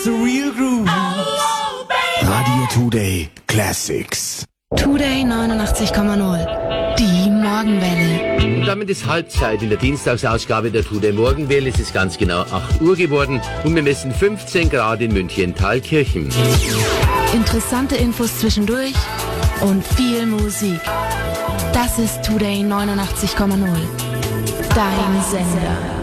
the real grooves. Radio Today Classics. Today 89,0. Die Morgenwelle. Und damit ist Halbzeit in der Dienstagsausgabe der Today Morgenwelle. Es ist ganz genau 8 Uhr geworden und wir messen 15 Grad in München-Thalkirchen. Interessante Infos zwischendurch und viel Musik. Das ist Today 89,0. Dein Sender.